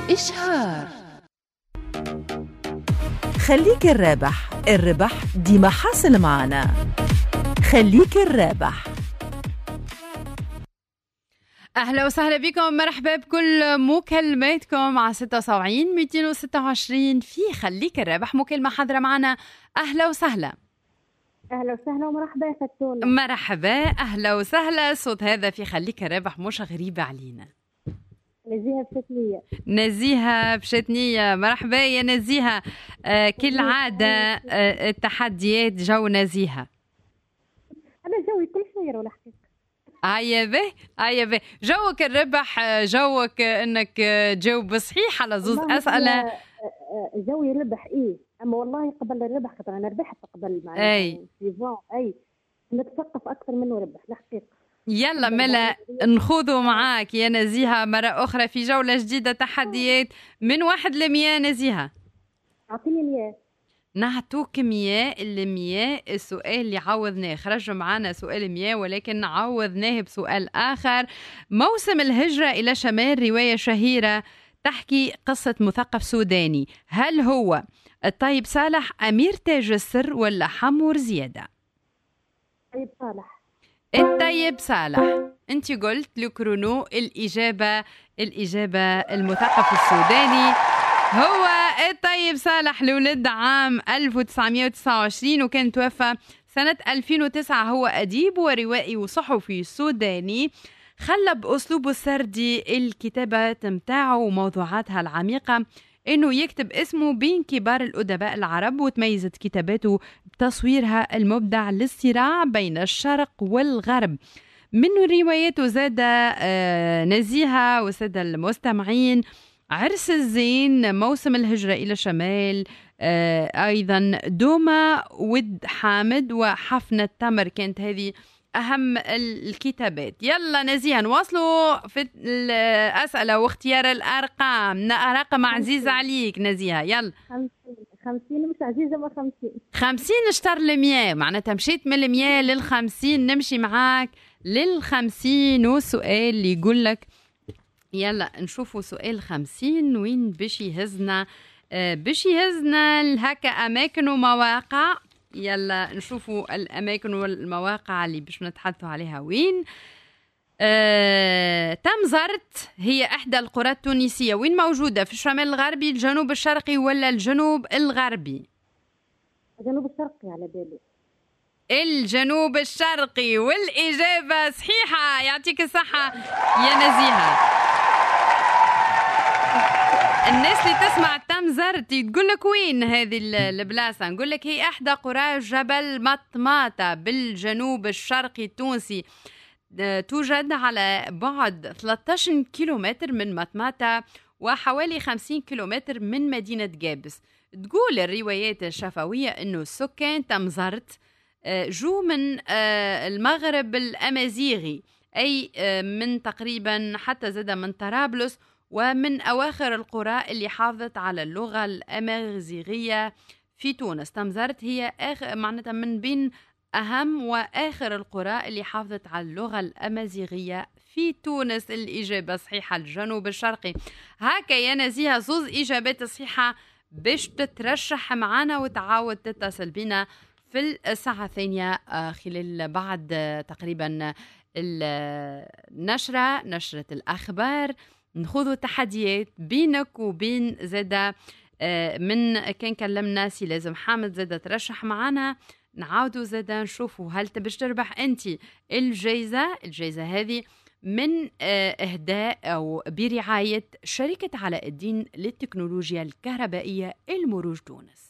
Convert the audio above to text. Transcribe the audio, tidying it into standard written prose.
إشهار. خليك الرابح، الربح ديما حاصل معنا. خليك الرابح. أهلا وسهلا بكم، مرحبا بكل مكالماتكم على 76 226 في خليك الرابح. مكالمة حاضرة معنا، أهلا وسهلا. أهلا وسهلا ومرحبا يا فتونة. مرحبا، أهلا وسهلا. صوت هذا في خليك الرابح مش غريب علينا. نزيهة بشتنية. نزيهة بشتنية، مرحبا يا نزيهة. كالعادة التحديات جو نزيهة. أنا جوي كل خير ولا حقيقة. هيا به جوك الربح، جوك انك تجاوب صحيح على زوز اسئله. جوي ربح اما والله قبل الربح خاطر انا ربحت قبل معناها اي نتثقف اكثر منه ربح الحقيقه. يلا ملا نخوضوا معاك يا نزيهه مره اخرى في جوله جديده تحديات من 1 ل100. نزيهه اعطيني 100. نعطوك 100. المياه السؤال اللي عوضناه خرج معنا سؤال 100 ولكن عوضناه بسؤال آخر. موسم الهجرة إلى شمال رواية شهيرة تحكي قصة مثقف سوداني، هل هو الطيب صالح، أمير تاج السر، ولا حمور زيادة؟ الطيب صالح. الطيب صالح. أنت قلت لكرونو الإجابة المثقف السوداني هو الطيب صالح، لولد عام 1929 وكان توفى سنة 2009. هو أديب وروائي وصحفي سوداني، خلى بأسلوبه السردي الكتابة متاعه وموضوعاتها العميقة إنه يكتب اسمه بين كبار الأدباء العرب، وتميزت كتاباته بتصويرها المبدع للصراع بين الشرق والغرب. من رواياته زاد نزيهة وسادة المستمعين عرس الزين، موسم الهجرة إلى الشمال، أيضا دوما، ود حامد، وحفنة تمر. كانت هذه أهم الكتابات. يلا نزيهة نواصلوا في الأسئلة واختيار الأرقام. رقم عزيز عليك نزيهة. يلا 50 مش عزيزة، ما 50 اشتر ل100، معناتها مشيت من 100 لل50. نمشي معاك لل50 والسؤال اللي يقول لك، يلا نشوفوا سؤال 50 وين باش يهزنا. لهكا أماكن ومواقع. يلا نشوفوا الأماكن والمواقع اللي باش نتحدثوا عليها وين. تمزرت هي إحدى القرى التونسية، وين موجودة؟ في الشمال الغربي، الجنوب الشرقي، ولا الجنوب الغربي؟ الجنوب الشرقي على بالي. الجنوب الشرقي، والإجابة صحيحة. يعطيك الصحة يا نزيهة. الناس اللي تسمع تمزرتي تقول لك وين هذه البلاصة؟ نقول لك هي إحدى قرى جبل مطماطة بالجنوب الشرقي التونسي، توجد على بعد 13 كيلومتر من مطماطة وحوالي 50 كيلومتر من مدينة جابس. تقول الروايات الشفوية إنه السكان تمزرت جو من المغرب الأمازيغي، أي من تقريبا حتى زاد من طرابلس، ومن أواخر القرى اللي حافظت على اللغة الأمازيغية في تونس. تمزرت هي معناتها من بين أهم وآخر القرى اللي حافظت على اللغة الأمازيغية في تونس. الإجابة صحيحة، الجنوب الشرقي. هكا يا نزيهة زوز إجابات صحيحة باش تترشح معنا وتعاود تتصل بنا في الساعة الثانية خلال بعد تقريبا نشرة الأخبار. نخوضوا تحديات بينك وبين زادة من كان كلمنا سي لازم حامد زادة ترشح معنا. نعاودوا زادة نشوفوا هل تبش تربح أنت الجائزة هذه من إهداء أو برعاية شركة علاء الدين للتكنولوجيا الكهربائية المروج تونس.